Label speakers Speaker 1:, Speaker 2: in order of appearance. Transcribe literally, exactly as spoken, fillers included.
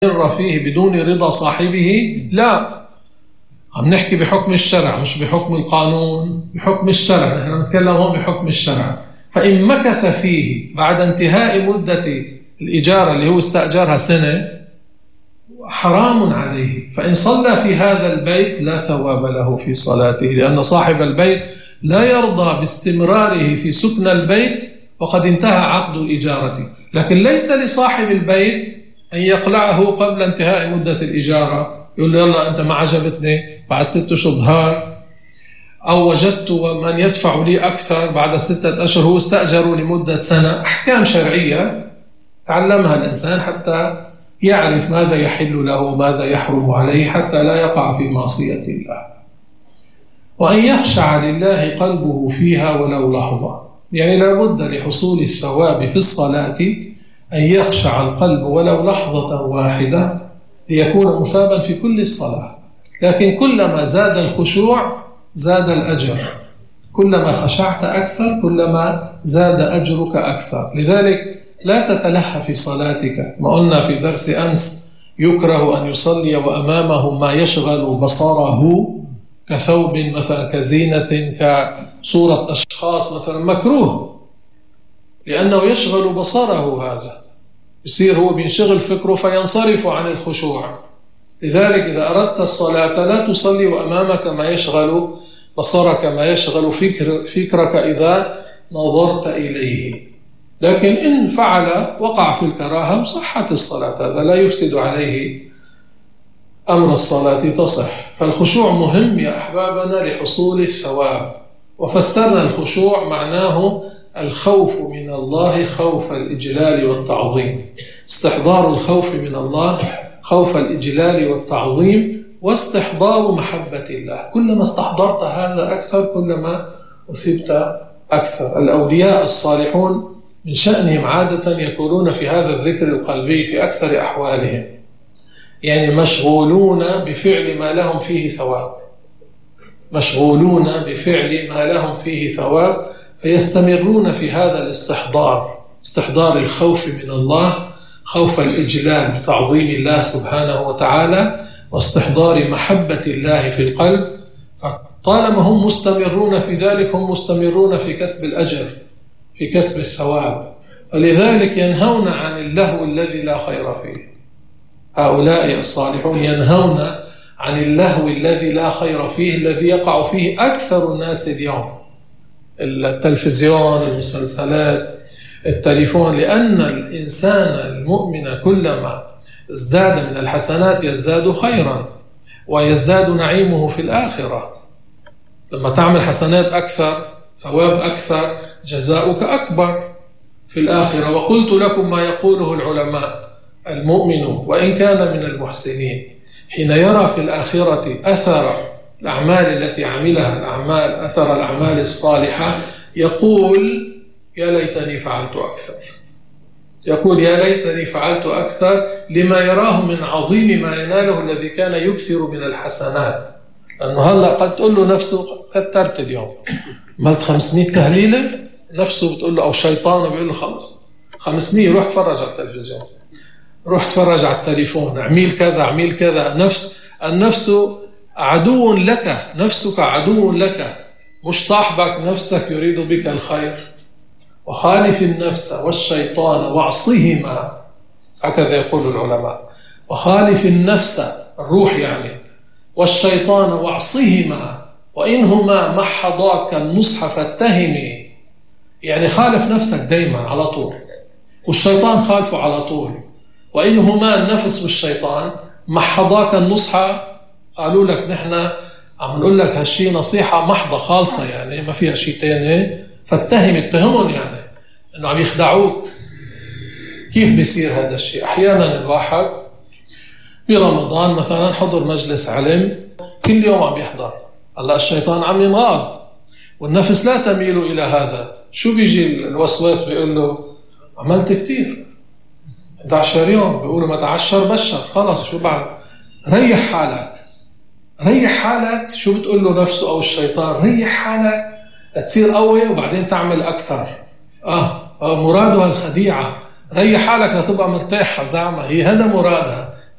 Speaker 1: يستمر فيه بدون رضا صاحبه؟ لا، عم نحكي بحكم الشرع مش بحكم القانون، بحكم الشرع. نحن نتكلم هون بحكم الشرع. فإن مكث فيه بعد انتهاء مدة الإجارة اللي هو استأجرها سنة حرام عليه. فإن صلى في هذا البيت لا ثواب له في صلاته، لأن صاحب البيت لا يرضى باستمراره في سكن البيت وقد انتهى عقد الإجارة. لكن ليس لصاحب البيت أن يقلعه قبل انتهاء مدة الإجارة، يقول له يلا أنت ما عجبتني بعد ستة أشهر، أو وجدت من يدفع لي أكثر بعد ستة أشهر، هو استأجروا لمدة سنة. أحكام شرعية تعلمها الإنسان حتى يعرف ماذا يحل له وماذا يحرم عليه حتى لا يقع في معصية الله. وأن يخشع لله قلبه فيها ولو لحظة، يعني لا بد لحصول الثواب في الصلاة أن يخشع القلب ولو لحظة واحدة ليكون مثابا في كل الصلاة. لكن كلما زاد الخشوع زاد الأجر، كلما خشعت أكثر كلما زاد أجرك أكثر. لذلك لا تتلهى في صلاتك. ما قلنا في درس أمس يكره أن يصلي وأمامه ما يشغل بصره كثوب مثلا، كزينة، كصورة أشخاص مثلا، مكروه لأنه يشغل بصره. هذا يصير هو بينشغل فكره فينصرف عن الخشوع. لذلك إذا أردت الصلاة لا تصلي وأمامك ما يشغل بصرك، ما يشغل فكر فكرك إذا نظرت إليه. لكن إن فعل وقع في الكراهة صحت الصلاة، هذا لا يفسد عليه أمر الصلاة، تصح. فالخشوع مهم يا أحبابنا لحصول الثواب. وفسرنا الخشوع معناه الخوف من الله خوف الإجلال والتعظيم، استحضار الخوف من الله خوف الإجلال والتعظيم، واستحضار محبة الله. كلما استحضرت هذا أكثر كلما أثبت أكثر. الأولياء الصالحون من شأنهم عادة يكونون في هذا الذكر القلبي في أكثر أحوالهم، يعني مشغولون بفعل ما لهم فيه ثواب، مشغولون بفعل ما لهم فيه ثواب، فيستمرون في هذا الاستحضار، استحضار الخوف من الله، خوف الإجلال تعظيم الله سبحانه وتعالى، واستحضار محبة الله في القلب. طالما هم مستمرون في ذلك هم مستمرون في كسب الأجر، في كسب الثواب. ولذلك ينهون عن اللهو الذي لا خير فيه. هؤلاء الصالحون ينهون عن اللهو الذي لا خير فيه، الذي يقع فيه أكثر الناس اليوم، التلفزيون، المسلسلات، التليفون. لأن الإنسان المؤمن كلما ازداد من الحسنات يزداد خيرا ويزداد نعيمه في الآخرة. لما تعمل حسنات أكثر ثواب أكثر جزاؤك أكبر في الآخرة. وقلت لكم ما يقوله العلماء: المؤمن وإن كان من المحسنين حين يرى في الآخرة أثر الأعمال التي عملها، الأعمال أثر الأعمال الصالحة، يقول يا ليتني فعلت أكثر، يقول يا ليتني فعلت أكثر، لما يراه من عظيم ما يناله الذي كان يكثر من الحسنات. لأنه هلأ قد تقول له نفسه كترت اليوم، عملت خمسمائة تهليلة، نفسه بتقول له، أو شيطانه بيقول له خلص خمسمائة، روح تفرج على التلفزيون، روح تفرج على التليفون، اعمل كذا اعمل كذا. نفس النفس عدو لك، نفسك عدو لك، مش صاحبك. نفسك يريد بك الخير. وخالف النفس والشيطان واعصهما، هكذا يقول العلماء. وخالف النفس الروح يعني والشيطان واعصهما، وإنهما محضاك النصح فاتهمي. يعني خالف نفسك دايما على طول، والشيطان خالفه على طول. وإنهما النفس والشيطان محضاك النصح، قالوا لك نحن عم نقول لك هالشي نصيحة محضة خالصة، يعني ما فيها شيء تاني، فاتهم اتهمهم يعني انه عم يخدعوك. كيف بيصير هذا الشيء؟ احيانا الواحد برمضان مثلا حضر مجلس علم كل يوم عم يحضر، هلا الشيطان عم ينغاظ والنفس لا تميل الى هذا. شو بيجي الوسواس بيقول له عملت كتير، إحدى عشر يوم، بيقولوا ما تعشر بشر، خلص شو بعد، ريح حالك، ريح حالك. شو بتقول له نفسه أو الشيطان؟ ريح حالك تصير قوي وبعدين تعمل أكثر. آه, آه مرادها الخديعة، ريح حالك لتبقى مرتاح زعمة، هي هذا مرادها.